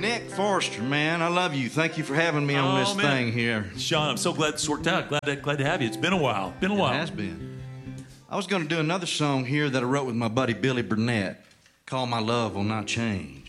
Nick Forrester, man, I love you. Thank you for having me on this thing here. Sean, I'm so glad this worked out. Glad to have you. It's been a while. It has been. I was going to do another song here that I wrote with my buddy Billy Burnett called My Love Will Not Change.